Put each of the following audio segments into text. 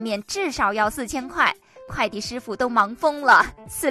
面至少要4000块。快递师傅都忙疯了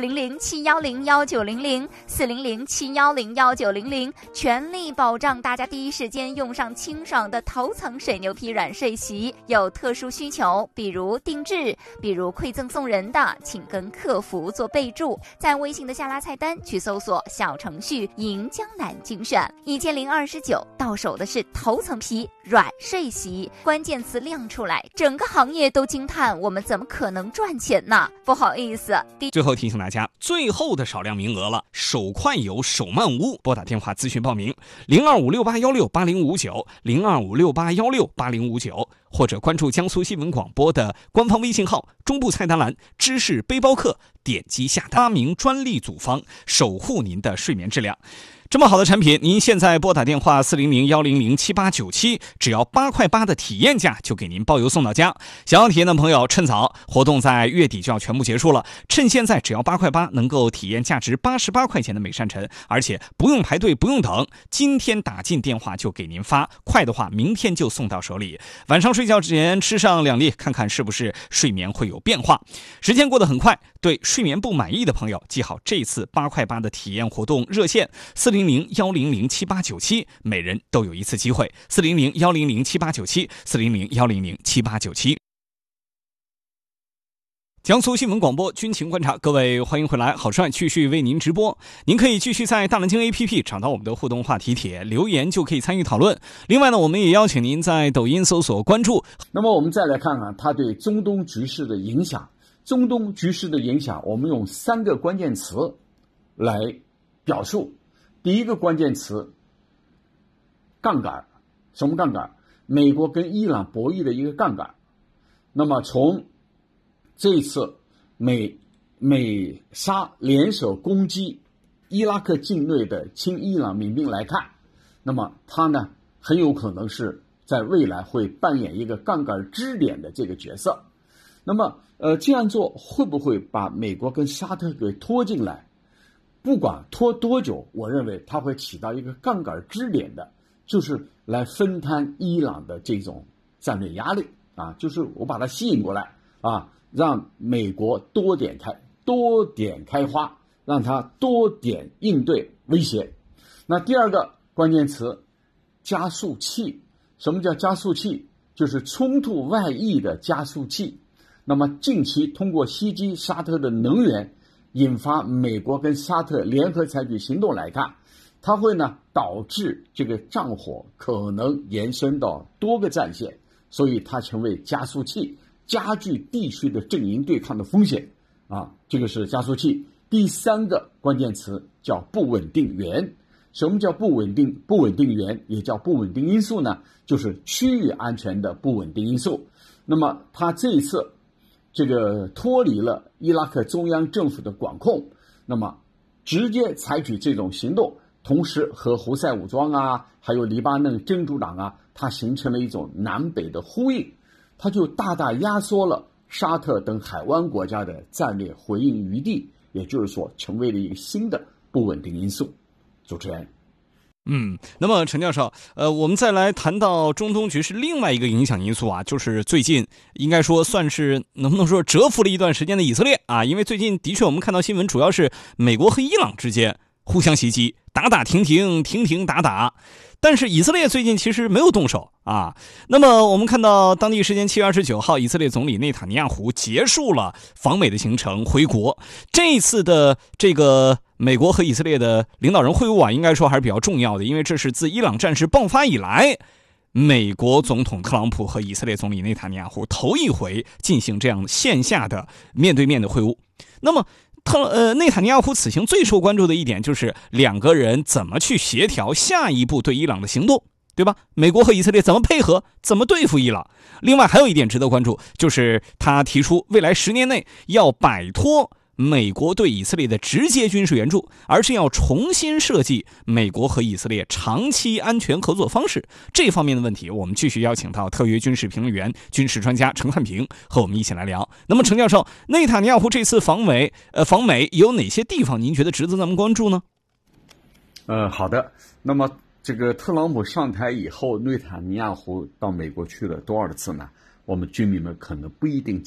，4007101900400710190，全力保障大家第一时间用上清爽的头层水牛皮软睡席。有特殊需求，比如定制，比如馈赠送人的，请跟客服做备注，在微信的下拉菜单去搜索小程序银江南精选，1029到手的是头层皮软睡席，关键词亮出来，整个行业都惊叹，我们怎么可能赚钱呢？不好意思， 最后提醒大家，最后的少量名额了，手快有，手慢无，拨打电话咨询报名025681680590，025681680590，或者关注江苏新闻广播的官方微信号，中部菜单栏知识背包客，点击下单，8名专利组方守护您的睡眠质量。这么好的产品，您现在拨打电话400-100-7897，只要8块8的体验价就给您包邮送到家。想要体验的朋友趁早，活动在月底就要全部结束了，趁现在只要8块8能够体验价值88块钱的美善晨，而且不用排队不用等，今天打进电话就给您发，快的话明天就送到手里。晚上睡觉之前吃上2粒，看看是不是睡眠会有变化。时间过得很快，对睡眠不满意的朋友记好这次8块8的体验活动热线400-100-7897，每人都有一次机会，400-100-7897，400-100-7897。江苏新闻广播军情观察，各位欢迎回来，郝帅继续为您直播。您可以继续在大南京 APP 找到我们的互动话题帖，留言就可以参与讨论。另外呢，我们也邀请您在抖音搜索关注。 那么我们再来看看它对中东局势的影响。中东局势的影响，我们用3个关键词来表述。第一个关键词，杠杆。什么杠杆？美国跟伊朗博弈的一个杠杆。那么从这一次美沙联手攻击伊拉克境内的亲伊朗民兵来看，那么它呢很有可能是在未来会扮演一个杠杆支点的这个角色。那么这样做会不会把美国跟沙特给拖进来？不管拖多久，我认为它会起到一个杠杆支点的，就是来分摊伊朗的这种战略压力啊，就是我把它吸引过来啊，让美国多点开花，让它多点应对威胁。那第二个关键词，加速器。什么叫加速器？就是冲突外溢的加速器。那么近期通过袭击沙特的能源，引发美国跟沙特联合采取行动来看，它会呢导致这个战火可能延伸到多个战线，所以它成为加速器，加剧地区的阵营对抗的风险啊，这个是加速器。第3个关键词叫不稳定源。什么叫不稳定源，也叫不稳定因素呢？就是区域安全的不稳定因素。那么它这一次这个脱离了伊拉克中央政府的管控，那么直接采取这种行动，同时和胡塞武装啊，还有黎巴嫩真主党啊，它形成了一种南北的呼应，它就大大压缩了沙特等海湾国家的战略回应余地，也就是说成为了一个新的不稳定因素。主持人。 那么陈教授，我们再来谈到中东局势另外一个影响因素啊，就是最近应该说算是能不能说蛰伏了一段时间的以色列啊，因为最近的确我们看到新闻，主要是美国和伊朗之间互相袭击，打打停停，停停打打。但是以色列最近其实没有动手啊。那么我们看到当地时间7月29号，以色列总理内塔尼亚胡结束了访美的行程回国。这一次的这个美国和以色列的领导人会晤啊，应该说还是比较重要的，因为这是自伊朗战事爆发以来，美国总统特朗普和以色列总理内塔尼亚胡头一回进行这样线下的面对面的会晤。那么内塔尼亚胡此行最受关注的一点就是两个人怎么去协调下一步对伊朗的行动，对吧？美国和以色列怎么配合，怎么对付伊朗？另外还有一点值得关注，就是他提出未来10年内要摆脱美国对以色列的直接军事援助，而是要重新设计美国和以色列长期安全合作方式。这方面的问题，我们继续邀请到特约军事评论员、军事专家陈汉平和我们一起来聊。那么陈教授，内塔尼亚胡这次访美有哪些地方您觉得值得咱们关注呢？ 好的。那么这个特朗普上台以后，内塔尼亚胡到美国去了多少次呢？我们军迷们可能不一定